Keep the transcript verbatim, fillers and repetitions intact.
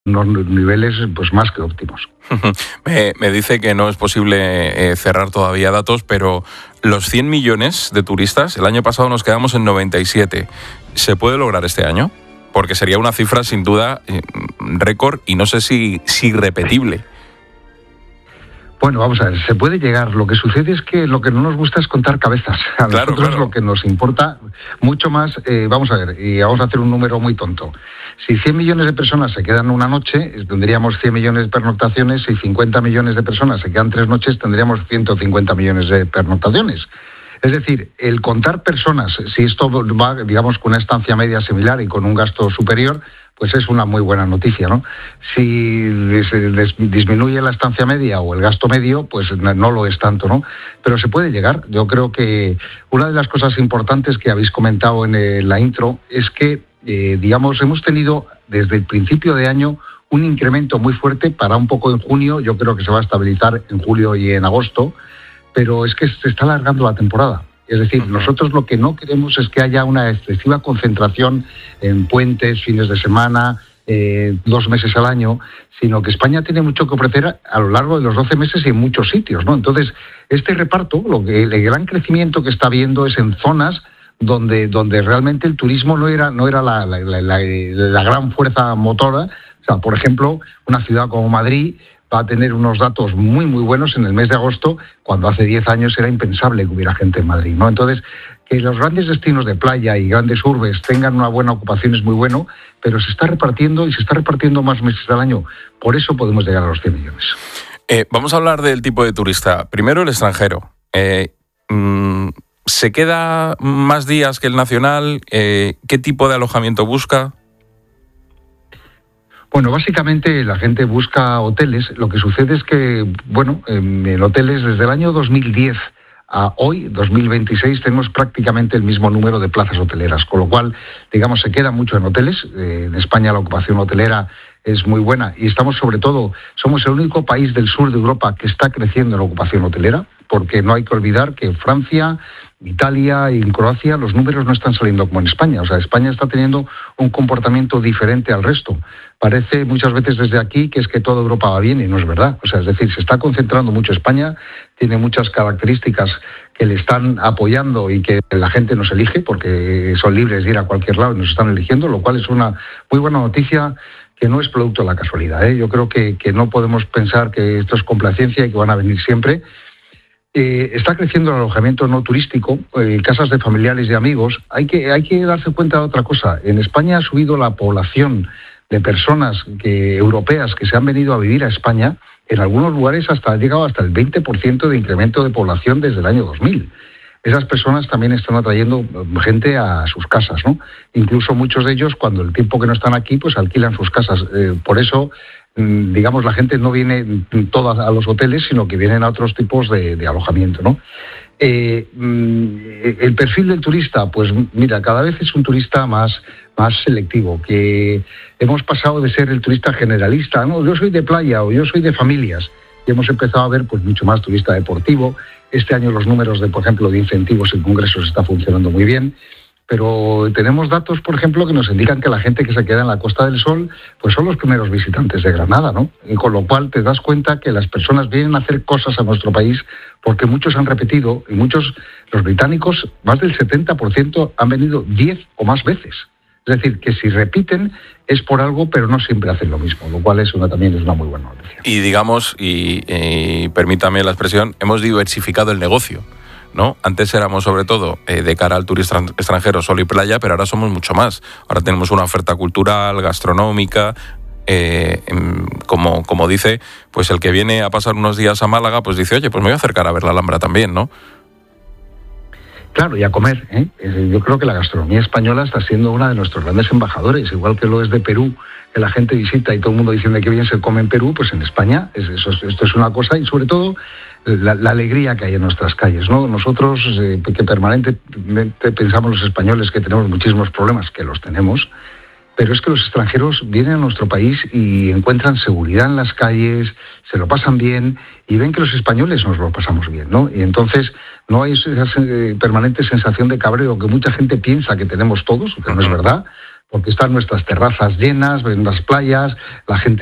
unos niveles pues más que óptimos. me, me dice que no es posible eh, cerrar todavía datos, pero los cien millones de turistas, el año pasado nos quedamos en noventa y siete. ¿Se puede lograr este año? Porque sería una cifra sin duda eh, récord y no sé si, si irrepetible. Bueno, vamos a ver, se puede llegar. Lo que sucede es que lo que no nos gusta es contar cabezas. A claro, nosotros claro. Lo que nos importa mucho más, eh, vamos a ver, y vamos a hacer un número muy tonto. Si cien millones de personas se quedan una noche, tendríamos cien millones de pernoctaciones. Si cincuenta millones de personas se quedan tres noches, tendríamos ciento cincuenta millones de pernoctaciones. Es decir, el contar personas, si esto va, digamos, con una estancia media similar y con un gasto superior, pues es una muy buena noticia, ¿no? Si se disminuye la estancia media o el gasto medio, pues no lo es tanto, ¿no? Pero se puede llegar. Yo creo que una de las cosas importantes que habéis comentado en la intro es que, eh, digamos, hemos tenido desde el principio de año un incremento muy fuerte, para un poco en junio. Yo creo que se va a estabilizar en julio y en agosto, pero es que se está alargando la temporada. Es decir, nosotros lo que no queremos es que haya una excesiva concentración en puentes, fines de semana, eh, dos meses al año, sino que España tiene mucho que ofrecer a lo largo de los doce meses y en muchos sitios, ¿no? Entonces, este reparto, lo que, el gran crecimiento que está habiendo es en zonas donde, donde realmente el turismo no era, no era la, la, la, la, la gran fuerza motora. O sea, por ejemplo, una ciudad como Madrid va a tener unos datos muy, muy buenos en el mes de agosto, cuando hace diez años era impensable que hubiera gente en Madrid, ¿no? Entonces, que los grandes destinos de playa y grandes urbes tengan una buena ocupación es muy bueno, pero se está repartiendo y se está repartiendo más meses al año. Por eso podemos llegar a los cien millones. Eh, vamos a hablar del tipo de turista. Primero, el extranjero. Eh, mmm, ¿Se queda más días que el nacional? Eh, ¿Qué tipo de alojamiento busca? Bueno, básicamente la gente busca hoteles. Lo que sucede es que, bueno, en hoteles desde el año dos mil diez a hoy, dos mil veintiséis, tenemos prácticamente el mismo número de plazas hoteleras, con lo cual, digamos, se queda mucho en hoteles. Eh, en España la ocupación hotelera es muy buena y estamos, sobre todo, somos el único país del sur de Europa que está creciendo en la ocupación hotelera, porque no hay que olvidar que en Francia, Italia y en Croacia los números no están saliendo como en España. O sea, España está teniendo un comportamiento diferente al resto. Parece muchas veces desde aquí que es que toda Europa va bien y no es verdad. O sea, es decir, se está concentrando mucho España, tiene muchas características que le están apoyando y que la gente nos elige porque son libres de ir a cualquier lado y nos están eligiendo, lo cual es una muy buena noticia que no es producto de la casualidad, ¿eh? Yo creo que, que no podemos pensar que esto es complacencia y que van a venir siempre. Eh, está creciendo el alojamiento no turístico, eh, casas de familiares y amigos. Hay que, hay que darse cuenta de otra cosa. En España ha subido la población de personas que, europeas que se han venido a vivir a España. En algunos lugares hasta ha llegado hasta el veinte por ciento de incremento de población desde el año dos mil. Esas personas también están atrayendo gente a sus casas, ¿no? Incluso muchos de ellos, cuando el tiempo que no están aquí, pues alquilan sus casas. Eh, por eso, digamos, la gente no viene toda a los hoteles, sino que vienen a otros tipos de, de alojamiento, ¿no? Eh, el perfil del turista, pues mira, cada vez es un turista más, más selectivo, que hemos pasado de ser el turista generalista, no, yo soy de playa o yo soy de familias, y hemos empezado a ver pues mucho más turista deportivo. Este año los números de, por ejemplo, de incentivos en congresos está funcionando muy bien. Pero tenemos datos, por ejemplo, que nos indican que la gente que se queda en la Costa del Sol pues son los primeros visitantes de Granada, ¿no? Y con lo cual te das cuenta que las personas vienen a hacer cosas a nuestro país porque muchos han repetido y muchos, los británicos, más del setenta por ciento han venido diez o más veces. Es decir, que si repiten es por algo, pero no siempre hacen lo mismo, lo cual es una, también es una muy buena noticia. Y digamos, y, y permítame la expresión, hemos diversificado el negocio, ¿no? Antes éramos sobre todo eh, de cara al turista extranjero sol y playa, pero ahora somos mucho más. Ahora tenemos una oferta cultural, gastronómica, eh, como, como dice, pues el que viene a pasar unos días a Málaga, pues dice, oye, pues me voy a acercar a ver la Alhambra también, ¿no? Claro, y a comer, ¿eh? Yo creo que la gastronomía española está siendo una de nuestros grandes embajadores, igual que lo es de Perú, que la gente visita y todo el mundo dice que bien se come en Perú, pues en España es, eso, esto es una cosa, y sobre todo la, la alegría que hay en nuestras calles, ¿no? Nosotros, eh, que permanentemente pensamos los españoles que tenemos muchísimos problemas, que los tenemos, pero es que los extranjeros vienen a nuestro país y encuentran seguridad en las calles, se lo pasan bien y ven que los españoles nos lo pasamos bien, ¿no? Y entonces no hay esa permanente sensación de cabreo que mucha gente piensa que tenemos todos, que no es verdad. porque están nuestras terrazas llenas, ven las playas, la gente